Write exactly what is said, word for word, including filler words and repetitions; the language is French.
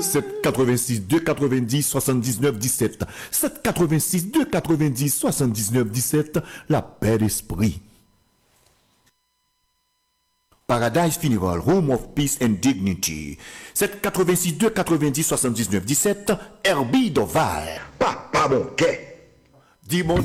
sept quatre-vingt-six deux quatre-vingt-dix soixante-dix-neuf dix-sept. sept quatre-vingt-six deux quatre-vingt-dix soixante-dix-neuf dix-sept. La paix d'esprit. Paradise Funeral, Home of Peace and Dignity. sept quatre-vingt-six deux quatre-vingt-dix soixante-dix-neuf dix-sept. Herbie Doval. Papa Bonquet. Dis mon